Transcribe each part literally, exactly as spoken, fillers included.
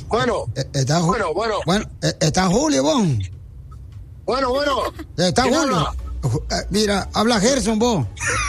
Bueno. Está, bueno, bueno. Bueno, está Julio, vos. Bueno, bueno. Está Julio. Mira, habla Gerson, vos.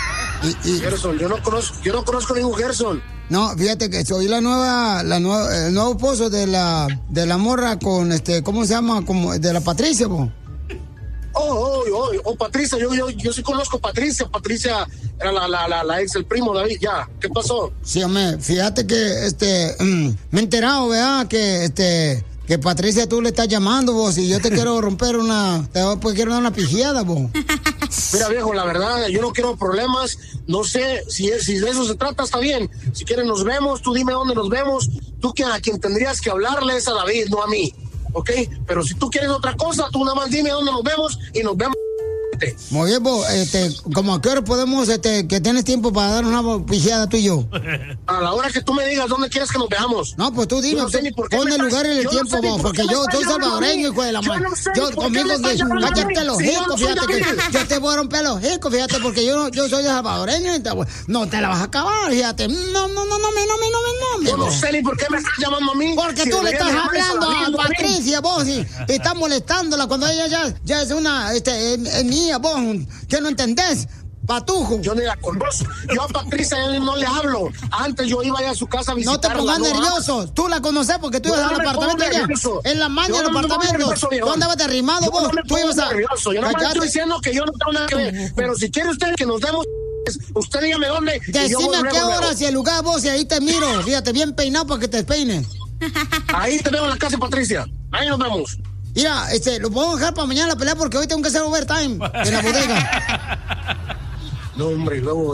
Y, y... Gerson, yo no conozco, yo no conozco ningún Gerson. No, fíjate que soy la nueva, la nueva, el nuevo esposo de la, de la morra con este, ¿cómo se llama? Como de la Patricia, vos. Oh, oh, oh, oh, Patricia, yo, yo, yo sí conozco a Patricia. Patricia era la, la, la, la ex, el primo David, ya. ¿Qué pasó? Sí, hombre, fíjate que, este, mm, me he enterado, ¿verdad? Que, este, que Patricia tú le estás llamando, vos, y yo te quiero romper una, te pues, quiero dar una pijiada, vos. Mira, viejo, la verdad, yo no quiero problemas. No sé si, si de eso se trata, está bien. Si quieres nos vemos, tú dime dónde nos vemos. Tú que a quien tendrías que hablarle es a David, no a mí. ¿Ok? Pero si tú quieres otra cosa, tú nada más dime dónde nos vemos y nos vemos. Muy bien, vos, este, como a qué hora podemos, este, que tienes tiempo para dar una pijeada tú y yo. A la hora que tú me digas dónde quieres que nos veamos. No, pues tú dime, no sé pon el lugar y el tiempo, no vos, porque yo soy salvadoreño, hijo de la madre. Yo, yo conmigo, cállate los hijos, fíjate que yo te voy a romper los hijos, fíjate, porque yo, yo soy salvadoreño, no te la vas a acabar, fíjate. No, no, no, no, no, no, no, no. Yo no sé ni por qué me estás llamando a mí. Porque tú le estás hablando a Patricia, vos, y estás molestándola cuando ella ya, ya es una, este, es mía, vos, ¿qué no entendés? Patujo. Yo ni la conozco. Yo a Patricia no le hablo. Antes yo iba a su casa a visitarla. No te pongas nervioso. Tú la conoces porque tú ibas al apartamento allá. En la maña del apartamento. ¿Tú andabas derrimado vos? Tú ibas a... Yo no me estoy diciendo que yo no tengo nada que ver. Pero si quiere usted que nos demos... Usted dígame dónde. Decime a qué hora, si el lugar vos, y ahí te miro. Fíjate, bien peinado para que te despeines. Ahí te veo en la casa de Patricia. Ahí nos vemos. Mira, este, lo puedo dejar para mañana la pelea porque hoy tengo que hacer overtime en la bodega. No, hombre, y luego...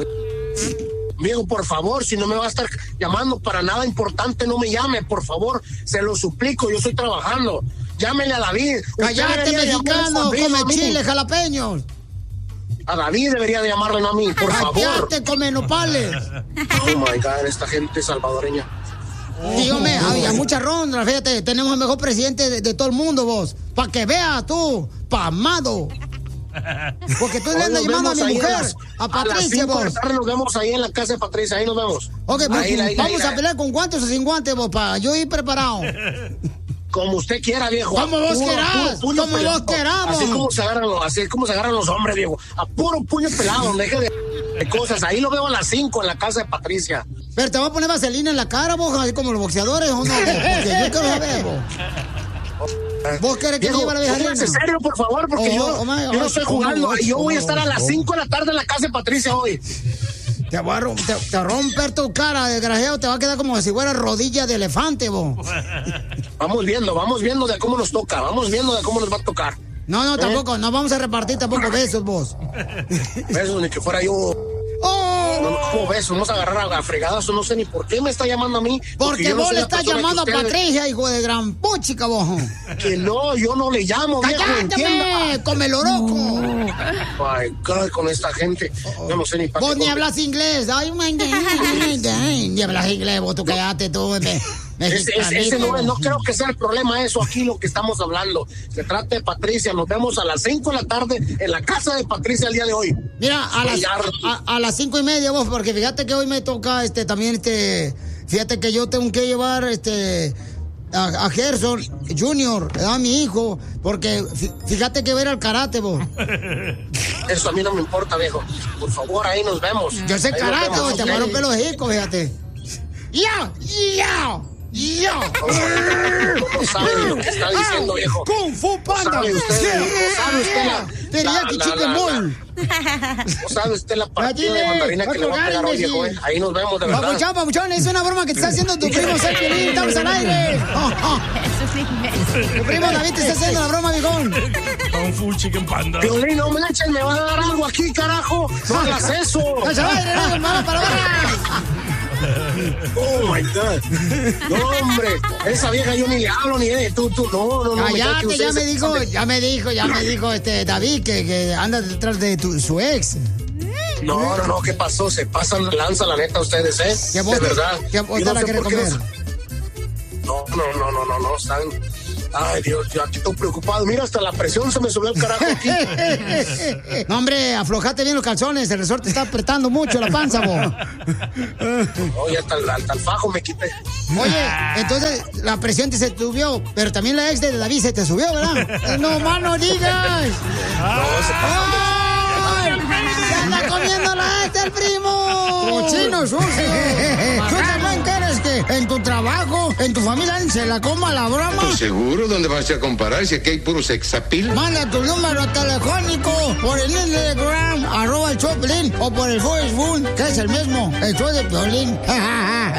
Amigo, por favor, si no me va a estar llamando para nada importante, no me llame, por favor. Se lo suplico, yo estoy trabajando. Llámele a David. Cállate, mexicano, come chile, jalapeños. A David debería de llamarle, no a mí, por favor. Cállate, come nopales. Oh, my God, esta gente salvadoreña. Dígame, había mucha ronda, fíjate, tenemos el mejor presidente de, de todo el mundo, vos. Para que veas tú, pamado. Porque tú le andas llamando a mi mujer, las, a Patricia, a vos. De la tarde nos vemos ahí en la casa de Patricia, ahí nos vemos. Ok, pues ahí, ahí, vamos ahí, a pelear con guantes o sin guantes, vos, para yo ir preparado. Como usted quiera, viejo. Como vos puro, querás, puro como vos queramos. Así como se agarran los, así es como se agarran los hombres, viejo. A puro puño pelado, deje de, de cosas. Ahí lo veo a las cinco en la casa de Patricia. Pero te voy a poner vaselina en la cara, vos, así como los boxeadores, ¿o no? Porque yo quiero saber, vos. ¿Vos querés que lleve a la vieja Elena? En serio, por favor, porque oh, yo, oh my, yo no estoy jugando. Oh, yo voy a estar a las cinco de la tarde en la casa de Patricia hoy. Te voy a romper, te, te romper tu cara, desgraciado. Te va a quedar como si fuera rodilla de elefante, vos. Vamos viendo, vamos viendo de cómo nos toca. Vamos viendo de cómo nos va a tocar. No, no, ¿Eh? tampoco. No vamos a repartir tampoco besos, vos. Besos, ni que fuera yo... Oh. No, no, ¿cómo ves? Vamos a agarrar a fregadas, no sé ni por qué me está llamando a mí. Porque, porque vos no le estás llamando a Patricia, le... hijo de gran puchica, vos. Que no, yo no le llamo, viejo, ¡cállate! ¡Come el oroco! Oh, my God, con esta gente. Oh. Yo no sé ni para Vos ni hablas inglés. Ay, ni hablas inglés, vos tú cállate tú. Ese, ese, ese no, no creo que sea el problema eso aquí lo que estamos hablando. Se trata de Patricia. Nos vemos a las cinco de la tarde en la casa de Patricia el día de hoy. Mira, a las, a, a las cinco y media vos, porque fíjate que hoy me toca este también este, fíjate que yo tengo que llevar este a, a Gerson Junior, a mi hijo, porque fíjate que va a ir al karate, vos. Eso a mí no me importa, viejo. Por favor, ahí nos vemos. Yo sé ahí karate, vos, te voy a romper los hijos, fíjate. ¡Ya! ¡Ya! ¡Ya! No sabe lo que está diciendo, viejo. ¡Kung Fu Panda! No sabe usted, no sabe usted la... Teriyaki Chicken Mall. No sabe usted la partida de mandarina que le va a pegar hoy, viejo, eh. Ahí nos vemos, de verdad. Papuchón, papuchón, es una broma que te está haciendo tu primo Sergio. Estamos al aire. Tu primo David te está haciendo la broma, viejón. Kung Fu Chicken Panda. Piolín, no me echen, me va a dar algo aquí, carajo. No hagas eso. ¡Estamos al aire, hermano, para barra! Oh my God. No, hombre, esa vieja yo ni le hablo ni de tú, tú, no, no, no. Cállate, me ya me dijo, ya me dijo, ya me dijo este David que, que anda detrás de tu, su ex. No, no, no, ¿qué pasó? Se pasan lanza la neta ustedes, ¿eh? ¿Qué vos, de verdad. ¿Qué vos te no la sé querés por qué comer? No, no, no, no, no, no, están Ay, Dios, yo aquí estoy preocupado. Mira, hasta la presión se me subió el carajo aquí. No, hombre, aflojate bien los calzones. El resorte está apretando mucho la panza, bo. Oye, hasta, hasta el fajo me quité. Oye, entonces la presión te se subió, pero también la ex de David se te subió, ¿verdad? No, mano, digas. ¡Ay! ¡Se anda comiendo la ex del primo! ¡Cochino sucio! ¿Tú también quieres que en tu trabajo, en tu familia, se la coma la broma? ¿Tú seguro? ¿Dónde vas a comparar si aquí hay puro sexapil? Manda tu número telefónico por el Instagram, arroba el Choplin, o por el Facebook, que es el mismo, el show de Piolín.